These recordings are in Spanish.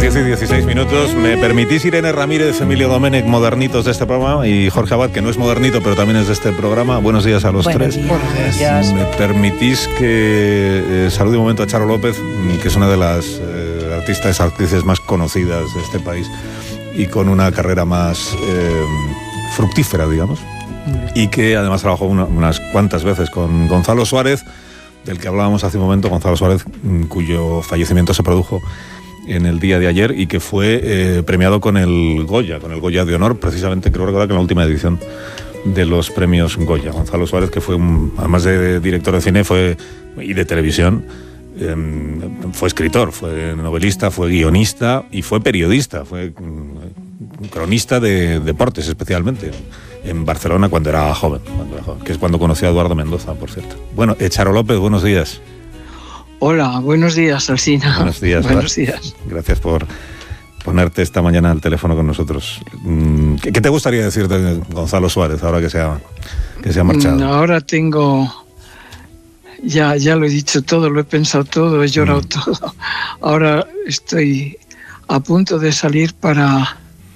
10 y 16 minutos. ¿Me permitís, Irene Ramírez, Emilio Domenech, modernitos de este programa, y Jorge Abad, que no es modernito, pero también es de este programa? Buenos días a los tres. Buenos días. ¿Me permitís que salude un momento a Charo López, que es una de las artistas, actrices más conocidas de este país y con una carrera más fructífera, digamos, y que además trabajó unas cuantas veces con Gonzalo Suárez, del que hablábamos hace un momento, Gonzalo Suárez, cuyo fallecimiento se produjo en el día de ayer y que fue premiado con el Goya de honor, precisamente creo recordar que en la última edición de los premios Goya. Gonzalo Suárez, que fue además de director de cine y de televisión, fue escritor, fue novelista, fue guionista y fue periodista, fue cronista de deportes especialmente en Barcelona cuando era joven, que es cuando conoció a Eduardo Mendoza, por cierto. Bueno, Charo López, buenos días. Hola, buenos días, Alsina. Buenos días. Buenos días. Gracias por ponerte esta mañana al teléfono con nosotros. ¿Qué te gustaría decir de Gonzalo Suárez ahora que se ha marchado? Ahora tengo... Ya lo he dicho todo, lo he pensado todo, he llorado todo. Ahora estoy a punto de salir para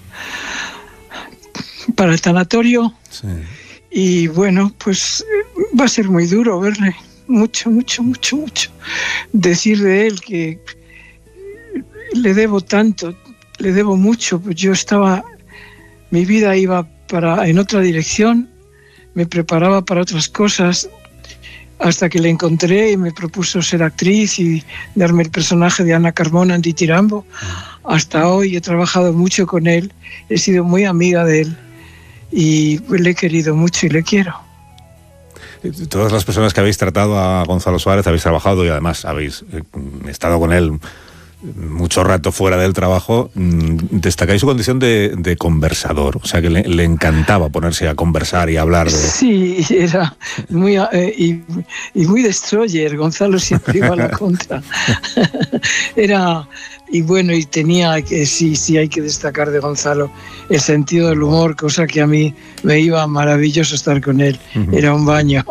el tanatorio. Sí. Y bueno, pues va a ser muy duro verle. Mucho. Decir de él que le debo tanto, le debo mucho. Pues yo mi vida iba en otra dirección, me preparaba para otras cosas, hasta que le encontré y me propuso ser actriz y darme el personaje de Ana Carmona en Ditirambo. Hasta hoy he trabajado mucho con él, he sido muy amiga de él y le he querido mucho y le quiero. Todas las personas que habéis tratado a Gonzalo Suárez habéis trabajado y además habéis estado con él mucho rato fuera del trabajo. Destacáis su condición de conversador, o sea que le encantaba ponerse a conversar y hablar de... Sí, era muy y muy destroyer. Gonzalo siempre iba a la contra. Y bueno, y tenía que, sí hay que destacar de Gonzalo el sentido del humor, cosa que a mí me iba maravilloso estar con él. Era un baño.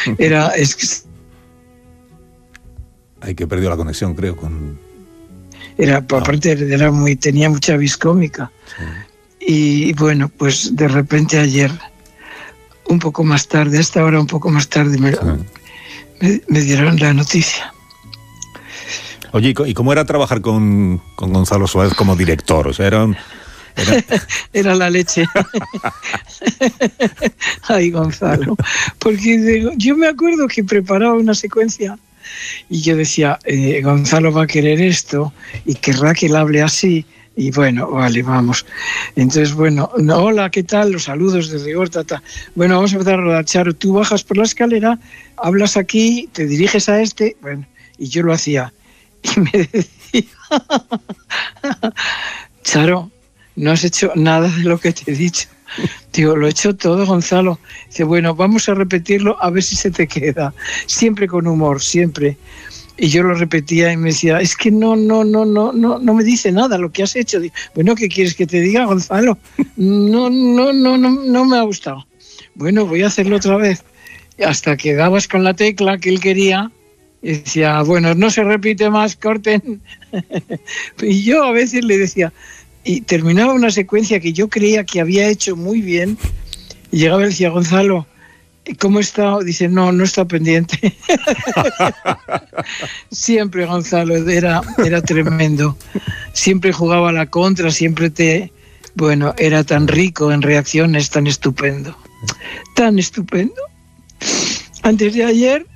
Hay que perdió la conexión, creo, con... Aparte tenía mucha vis cómica. Sí. Y bueno, pues de repente ayer, un poco más tarde, a esta hora un poco más tarde, me dieron la noticia. Oye, ¿y cómo era trabajar con Gonzalo Suárez como director? O sea, era la leche. Ay, Gonzalo. Porque yo me acuerdo que preparaba una secuencia y yo decía, Gonzalo va a querer esto y querrá que él hable así. Y bueno, vale, vamos. Entonces, bueno, hola, ¿qué tal? Los saludos de rigor, Bueno, vamos a empezar a rodar. Charo, tú bajas por la escalera, hablas aquí, te diriges a este. Bueno, y yo lo hacía. Y me decía, Charo, no has hecho nada de lo que te he dicho. Digo, lo he hecho todo, Gonzalo. Dice, bueno, vamos a repetirlo a ver si se te queda. Siempre con humor, siempre. Y yo lo repetía y me decía, es que no me dice nada lo que has hecho. Digo, bueno, ¿qué quieres que te diga, Gonzalo? No me ha gustado. Bueno, voy a hacerlo otra vez. Hasta que dabas con la tecla que él quería. Y decía, bueno, no se repite más, corten. Y yo a veces le decía, y terminaba una secuencia que yo creía que había hecho muy bien, y llegaba y decía, Gonzalo, ¿cómo está? Dice, no está pendiente. Siempre Gonzalo era tremendo. Siempre jugaba a la contra, bueno, era tan rico en reacciones, tan estupendo. Tan estupendo. Antes de ayer